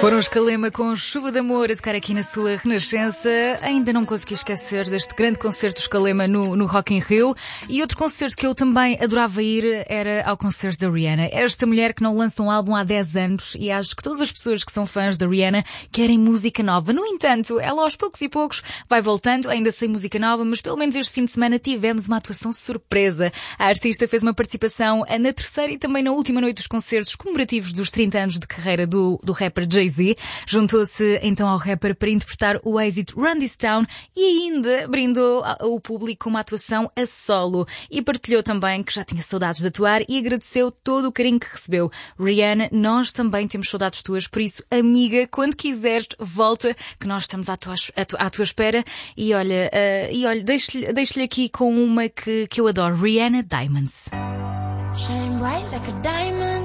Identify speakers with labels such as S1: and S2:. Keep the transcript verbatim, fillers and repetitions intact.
S1: Foram os Calema com Chuva de Amor a tocar aqui na sua Renascença. Ainda não consegui esquecer deste grande concerto dos Calema no, no Rock in Rio. E outro concerto que eu também adorava ir era ao concerto da Rihanna. Esta mulher que não lança um álbum há dez anos e acho que todas as pessoas que são fãs da Rihanna querem música nova. No entanto, ela aos poucos e poucos vai voltando, ainda sem música nova, mas pelo menos este fim de semana tivemos uma atuação surpresa. A artista fez uma participação na terceira e também na última noite dos concertos comemorativos dos trinta anos de carreira do, do rapper Jay-Z. Juntou-se então ao rapper para interpretar o êxito Run This Town e ainda brindou o público com uma atuação a solo e partilhou também que já tinha saudades de atuar e agradeceu todo o carinho que recebeu. Rihanna, nós também temos saudades tuas, por isso, amiga, quando quiseres, volta, que nós estamos à tua, à tua, à tua espera. E olha, uh, e olha, deixo-lhe, deixo-lhe aqui com uma que, que eu adoro, Rihanna Diamonds.
S2: Shine bright like a diamond.